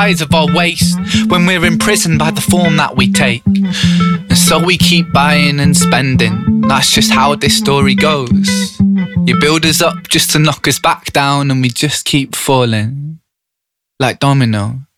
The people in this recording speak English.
size of our waist when we're imprisoned by the form that we take. And so we keep buying and spending. That's just how this story goes. You build us up just to knock us back down, and we just keep falling like dominoes.